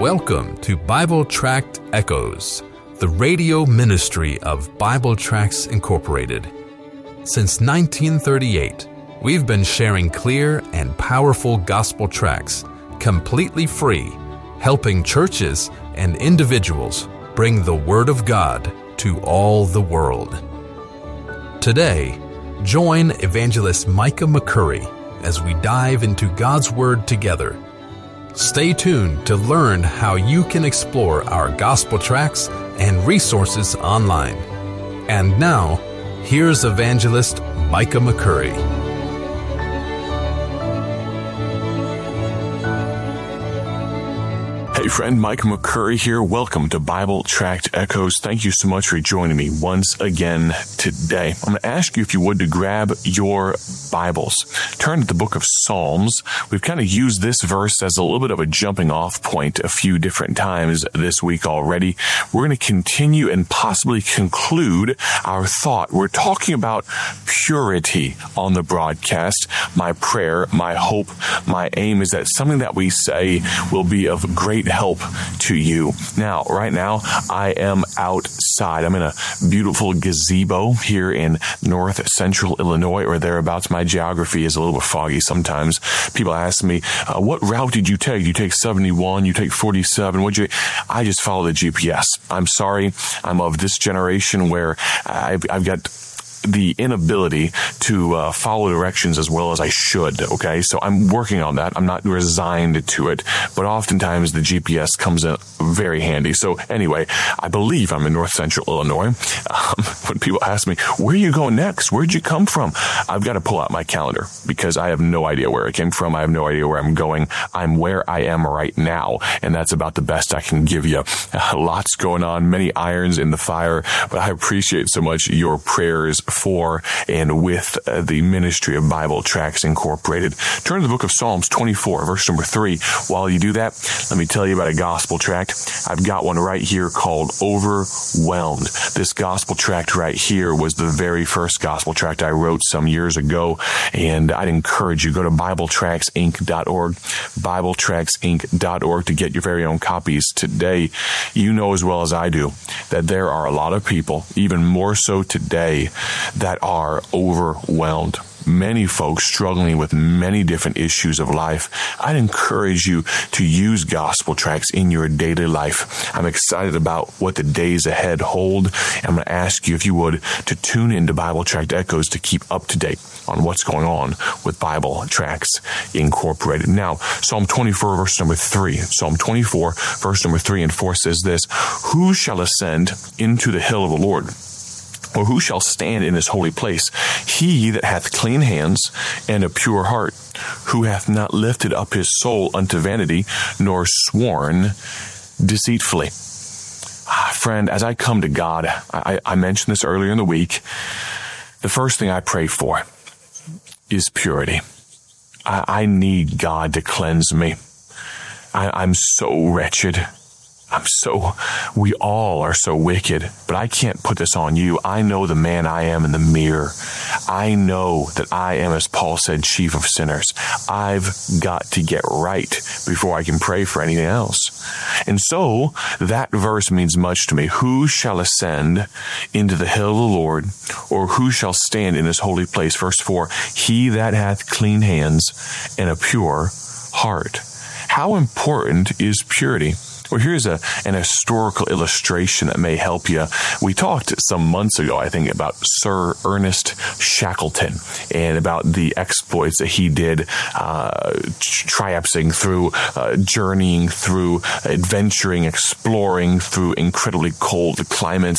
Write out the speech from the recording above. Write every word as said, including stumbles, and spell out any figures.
Welcome to Bible Tract Echoes, the radio ministry of Bible Tracts Incorporated. Since nineteen thirty-eight, we've been sharing clear and powerful gospel tracts, completely free, helping churches and individuals bring the Word of God to all the world. Today, join Evangelist Micah McCurry as we dive into God's Word together. Stay tuned to learn how you can explore our gospel tracts and resources online. And now, here's Evangelist Micah McCurry. Hey friend, Mike McCurry here. Welcome to Bible Tract Echoes. Thank you so much for joining me once again today. I'm going to ask you, if you would, to grab your Bibles. Turn to the book of Psalms. We've kind of used this verse as a little bit of a jumping off point a few different times this week already. We're going to continue and possibly conclude our thought. We're talking about purity on the broadcast. My prayer, my hope, my aim is that something that we say will be of great help to you. Now, right now, I am outside. I'm in a beautiful gazebo here in north central Illinois or thereabouts. My geography is a little bit foggy sometimes. People ask me, uh, what route did you take? You take seventy-one, you take forty-seven, what'd you... I just follow the G P S. I'm sorry. I'm of this generation where I've, I've got the inability to uh, follow directions as well as I should, okay? So I'm working on that. I'm not resigned to it, but oftentimes the G P S comes in very handy. So anyway, I believe I'm in north central Illinois. Um, when people ask me, where are you going next? Where'd you come from? I've got to pull out my calendar because I have no idea where I came from. I have no idea where I'm going. I'm where I am right now, and that's about the best I can give you. Uh, lots going on, many irons in the fire, but I appreciate so much your prayers for and with uh, the ministry of Bible Tracts Incorporated. Turn to the book of Psalms twenty-four, verse number three. While you do that, let me tell you about a gospel tract. I've got one right here called Overwhelmed. This gospel tract right here was the very first gospel tract I wrote some years ago, and I'd encourage you, go to Bible Tracts Inc dot org, Bible Tracts Inc dot org to get your very own copies today. You know as well as I do that there are a lot of people, even more so today, that are overwhelmed. Many folks struggling with many different issues of life. I'd encourage you to use gospel tracts in your daily life. I'm excited about what the days ahead hold. I'm going to ask you, if you would, to tune into Bible Tract Echoes to keep up to date on what's going on with Bible Tracts Incorporated. Now, Psalm twenty-four, verse number three. Psalm twenty-four, verse number three and four says this: Who shall ascend into the hill of the Lord? Or who shall stand in his holy place? He that hath clean hands and a pure heart, who hath not lifted up his soul unto vanity, nor sworn deceitfully. Ah, friend, as I come to God, I, I mentioned this earlier in the week, the first thing I pray for is purity. I, I need God to cleanse me. I, I'm so wretched. I'm so, we all are so wicked, but I can't put this on you. I know the man I am in the mirror. I know that I am, as Paul said, chief of sinners. I've got to get right before I can pray for anything else. And so that verse means much to me. Who shall ascend into the hill of the Lord, or who shall stand in his holy place? Verse four, he that hath clean hands and a pure heart. How important is purity? Well, here's a, an historical illustration that may help you. We talked some months ago, I think, about Sir Ernest Shackleton and about the exploits that he did, uh, triumphing through, uh, journeying through, adventuring, exploring through incredibly cold climates